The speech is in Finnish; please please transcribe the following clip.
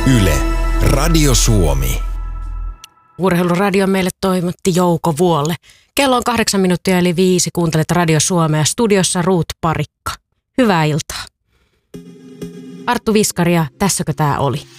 Yle, Radio Suomi. Urheiluradio meille toimitti Jouko Vuolle. Kello on 8 minuuttia eli 5. Kuuntelet Radio Suomea. Studiossa Ruut Parikka. Hyvää iltaa. Arttu Viskari ja Tässäkö tää oli?